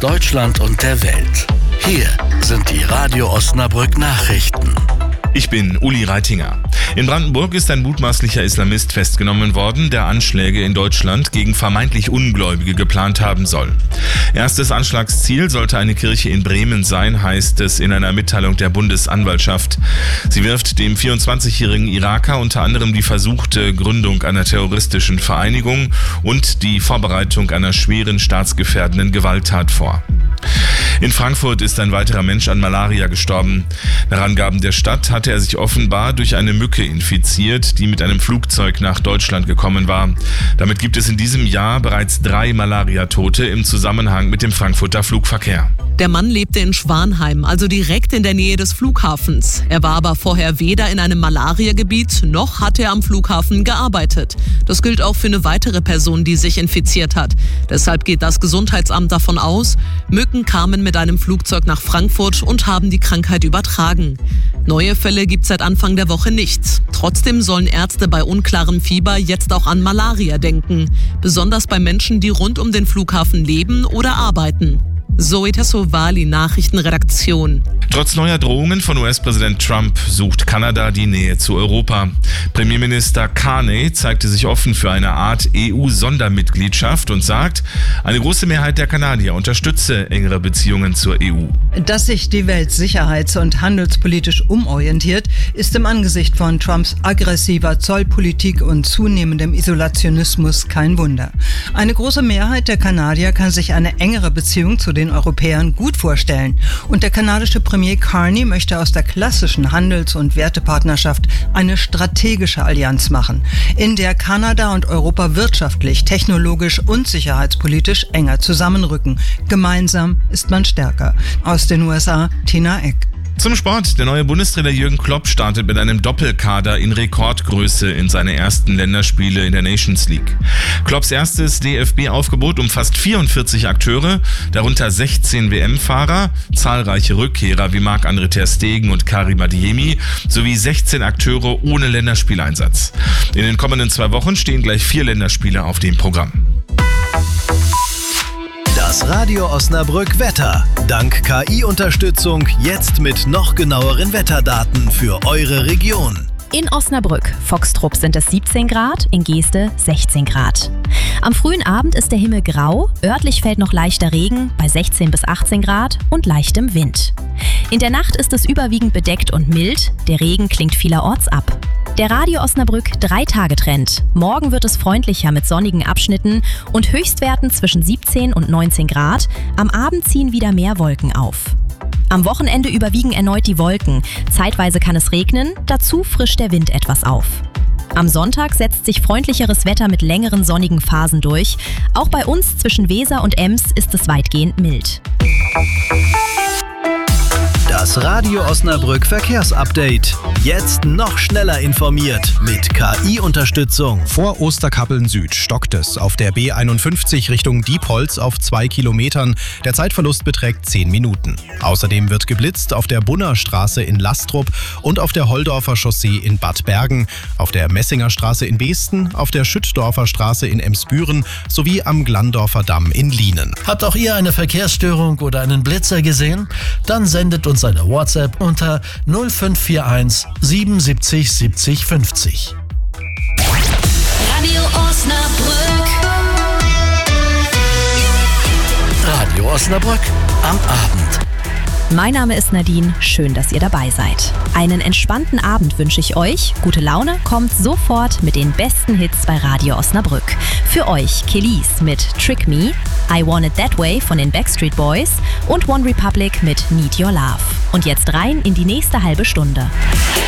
Deutschland und der Welt. Hier sind die Radio Osnabrück Nachrichten. Ich bin Uli Reitinger. In Brandenburg ist ein mutmaßlicher Islamist festgenommen worden, der Anschläge in Deutschland gegen vermeintlich Ungläubige geplant haben soll. Erstes Anschlagsziel sollte eine Kirche in Bremen sein, heißt es in einer Mitteilung der Bundesanwaltschaft. Sie wirft dem 24-jährigen Iraker unter anderem die versuchte Gründung einer terroristischen Vereinigung und die Vorbereitung einer schweren staatsgefährdenden Gewalttat vor. In Frankfurt ist ein weiterer Mensch an Malaria gestorben. Nach Angaben der Stadt hatte er sich offenbar durch eine Mücke infiziert, die mit einem Flugzeug nach Deutschland gekommen war. Damit gibt es in diesem Jahr bereits 3 Malariatote im Zusammenhang mit dem Frankfurter Flugverkehr. Der Mann lebte in Schwanheim, also direkt in der Nähe des Flughafens. Er war aber vorher weder in einem Malariagebiet, noch hat er am Flughafen gearbeitet. Das gilt auch für eine weitere Person, die sich infiziert hat. Deshalb geht das Gesundheitsamt davon aus, Mücken kamen mit einem Flugzeug nach Frankfurt und haben die Krankheit übertragen. Neue Fälle gibt es seit Anfang der Woche nicht. Trotzdem sollen Ärzte bei unklarem Fieber jetzt auch an Malaria denken. Besonders bei Menschen, die rund um den Flughafen leben oder arbeiten. Zoe Tassovali, Nachrichtenredaktion. Trotz neuer Drohungen von US-Präsident Trump sucht Kanada die Nähe zu Europa. Premierminister Carney zeigte sich offen für eine Art EU-Sondermitgliedschaft und sagt, eine große Mehrheit der Kanadier unterstütze engere Beziehungen zur EU. Dass sich die Welt sicherheits- und handelspolitisch umorientiert, ist im Angesicht von Trumps aggressiver Zollpolitik und zunehmendem Isolationismus kein Wunder. Eine große Mehrheit der Kanadier kann sich eine engere Beziehung zu den Europäern gut vorstellen. Und der kanadische Premier Carney möchte aus der klassischen Handels- und Wertepartnerschaft eine strategische Allianz machen, in der Kanada und Europa wirtschaftlich, technologisch und sicherheitspolitisch enger zusammenrücken. Gemeinsam ist man stärker. Aus den USA, Tina Eck. Zum Sport. Der neue Bundestrainer Jürgen Klopp startet mit einem Doppelkader in Rekordgröße in seine ersten Länderspiele in der Nations League. Klopps erstes DFB-Aufgebot umfasst 44 Akteure, darunter 16 WM-Fahrer, zahlreiche Rückkehrer wie Marc-André ter Stegen und Karim Adeyemi sowie 16 Akteure ohne Länderspieleinsatz. In den kommenden 2 Wochen stehen gleich 4 Länderspiele auf dem Programm. Das Radio Osnabrück Wetter. Dank KI-Unterstützung jetzt mit noch genaueren Wetterdaten für eure Region. In Osnabrück, Foxtrupp sind es 17 Grad, in Geeste 16 Grad. Am frühen Abend ist der Himmel grau, örtlich fällt noch leichter Regen bei 16 bis 18 Grad und leichtem Wind. In der Nacht ist es überwiegend bedeckt und mild, der Regen klingt vielerorts ab. Der Radio Osnabrück 3-Tage-Trend. Morgen wird es freundlicher mit sonnigen Abschnitten und Höchstwerten zwischen 17 und 19 Grad. Am Abend ziehen wieder mehr Wolken auf. Am Wochenende überwiegen erneut die Wolken. Zeitweise kann es regnen, dazu frischt der Wind etwas auf. Am Sonntag setzt sich freundlicheres Wetter mit längeren sonnigen Phasen durch. Auch bei uns zwischen Weser und Ems ist es weitgehend mild. Das Radio Osnabrück Verkehrsupdate. Jetzt noch schneller informiert mit KI-Unterstützung. Vor Osterkappeln Süd stockt es auf der B51 Richtung Diepholz auf 2 Kilometern. Der Zeitverlust beträgt 10 Minuten. Außerdem wird geblitzt auf der Bunnerstraße in Lastrup und auf der Holdorfer Chaussee in Bad Bergen, auf der Messinger Straße in Beesten, auf der Schüttdorfer Straße in Emsbüren sowie am Glandorfer Damm in Lienen. Habt auch ihr eine Verkehrsstörung oder einen Blitzer gesehen? Dann sendet uns eine WhatsApp unter 0541 77 70 50. Radio Osnabrück. Radio Osnabrück am Abend. Mein Name ist Nadine, schön, dass ihr dabei seid. Einen entspannten Abend wünsche ich euch. Gute Laune kommt sofort mit den besten Hits bei Radio Osnabrück. Für euch Kelis mit Trick Me, I Want It That Way von den Backstreet Boys und One Republic mit Need Your Love. Und jetzt rein in die nächste halbe Stunde.